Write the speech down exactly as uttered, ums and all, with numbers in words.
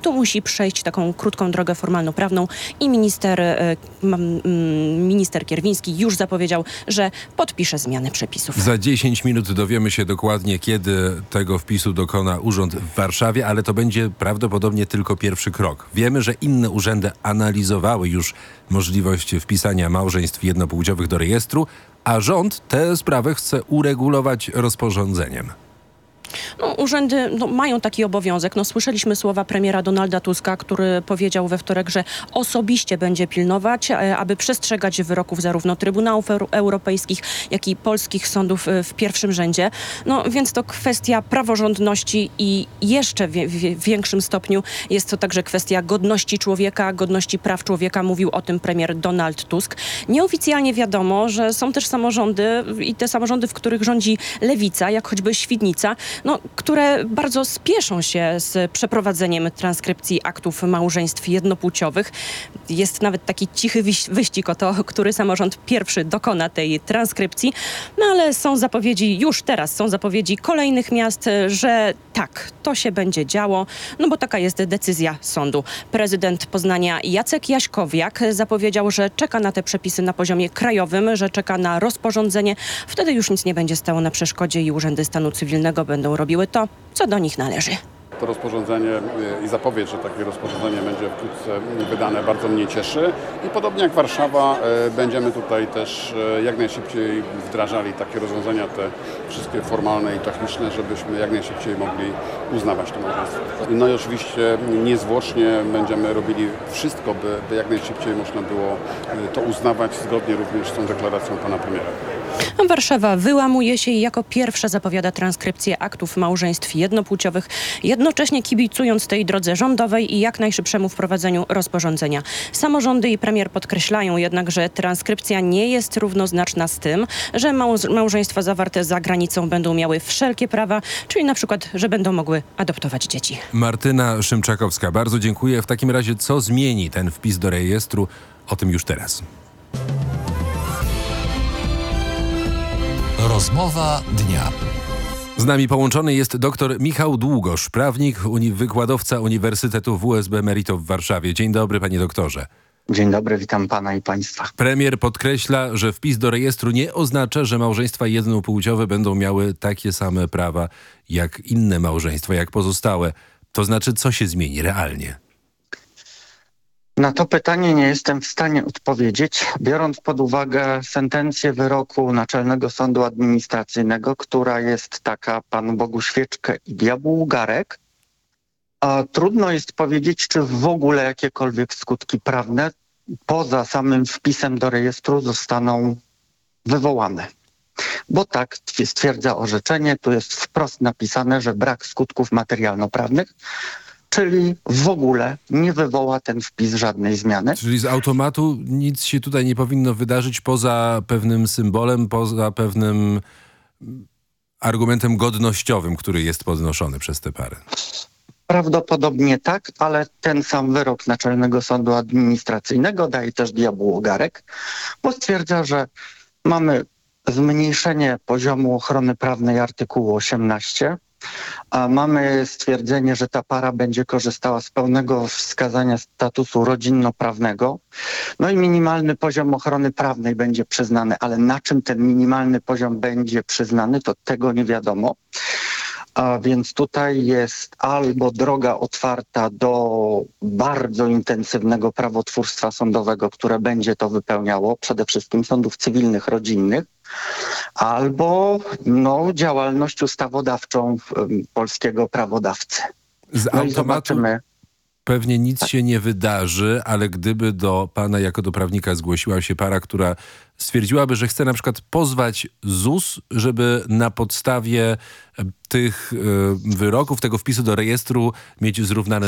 to musi przejść taką krótką drogę formalno-prawną i minister, e, m, m, minister Kierwiński już zapowiedział, że podpisze zmiany przepisów. Za dziesięć minut dowiemy się dokładnie, kiedy tego wpisu dokona urząd w Warszawie, ale to będzie prawdopodobnie tylko pierwszy krok. Wiemy, że inne urzędy analizowały już możliwość wpisania małżeństw jednopłciowych do rejestru, a rząd tę sprawę chce uregulować rozporządzeniem. No, urzędy no, mają taki obowiązek. No, słyszeliśmy słowa premiera Donalda Tuska, który powiedział we wtorek, że osobiście będzie pilnować, e, aby przestrzegać wyroków zarówno Trybunałów Euro- Europejskich, jak i polskich sądów e, w pierwszym rzędzie. No więc to kwestia praworządności i jeszcze w wie- w większym stopniu jest to także kwestia godności człowieka, godności praw człowieka. Mówił o tym premier Donald Tusk. Nieoficjalnie wiadomo, że są też samorządy i te samorządy, w których rządzi lewica, jak choćby Świdnica, no, które bardzo spieszą się z przeprowadzeniem transkrypcji aktów małżeństw jednopłciowych. Jest nawet taki cichy wyś- wyścig o to, który samorząd pierwszy dokona tej transkrypcji. No ale są zapowiedzi, już teraz są zapowiedzi kolejnych miast, że tak, to się będzie działo, no bo taka jest decyzja sądu. Prezydent Poznania Jacek Jaśkowiak zapowiedział, że czeka na te przepisy na poziomie krajowym, że czeka na rozporządzenie. Wtedy już nic nie będzie stało na przeszkodzie i urzędy stanu cywilnego będą robiły to, co do nich należy. To rozporządzenie i zapowiedź, że takie rozporządzenie będzie wkrótce wydane, bardzo mnie cieszy. I podobnie jak Warszawa, będziemy tutaj też jak najszybciej wdrażali takie rozwiązania, te wszystkie formalne i techniczne, żebyśmy jak najszybciej mogli uznawać to małżeństwo. No i oczywiście niezwłocznie będziemy robili wszystko, by, by jak najszybciej można było to uznawać, zgodnie również z tą deklaracją pana premiera. Warszawa wyłamuje się i jako pierwsza zapowiada transkrypcję aktów małżeństw jednopłciowych, jednocześnie kibicując tej drodze rządowej i jak najszybszemu wprowadzeniu rozporządzenia. Samorządy i premier podkreślają jednak, że transkrypcja nie jest równoznaczna z tym, że małż- małżeństwa zawarte za granicą będą miały wszelkie prawa, czyli na przykład, że będą mogły adoptować dzieci. Martyna Szymczakowska, bardzo dziękuję. W takim razie co zmieni ten wpis do rejestru? O tym już teraz. Rozmowa dnia. Z nami połączony jest dr Michał Długosz, prawnik, uni- wykładowca Uniwersytetu W S B Merito w Warszawie. Dzień dobry, panie doktorze. Dzień dobry, witam pana i państwa. Premier podkreśla, że wpis do rejestru nie oznacza, że małżeństwa jednopłciowe będą miały takie same prawa jak inne małżeństwa, jak pozostałe. To znaczy, co się zmieni realnie? Na to pytanie nie jestem w stanie odpowiedzieć, biorąc pod uwagę sentencję wyroku Naczelnego Sądu Administracyjnego, która jest taka: Panu Bogu świeczkę i diabłu garek. A trudno jest powiedzieć, czy w ogóle jakiekolwiek skutki prawne poza samym wpisem do rejestru zostaną wywołane. Bo tak stwierdza orzeczenie, tu jest wprost napisane, że brak skutków materialno-prawnych, czyli w ogóle nie wywoła ten wpis żadnej zmiany. Czyli z automatu nic się tutaj nie powinno wydarzyć poza pewnym symbolem, poza pewnym argumentem godnościowym, który jest podnoszony przez tę parę. Prawdopodobnie tak, ale ten sam wyrok Naczelnego Sądu Administracyjnego daje też diabłu ogarek, bo stwierdza, że mamy zmniejszenie poziomu ochrony prawnej artykułu osiemnaście, a mamy stwierdzenie, że ta para będzie korzystała z pełnego wskazania statusu rodzinno-prawnego. No i minimalny poziom ochrony prawnej będzie przyznany, ale na czym ten minimalny poziom będzie przyznany, to tego nie wiadomo. A więc tutaj jest albo droga otwarta do bardzo intensywnego prawotwórstwa sądowego, które będzie to wypełniało, przede wszystkim sądów cywilnych, rodzinnych, albo no, działalność ustawodawczą um, polskiego prawodawcy. Z no automatu pewnie nic się nie wydarzy, ale gdyby do pana jako do prawnika zgłosiła się para, która stwierdziłaby, że chce na przykład pozwać Z U S, żeby na podstawie tych y, wyroków, tego wpisu do rejestru mieć zrównane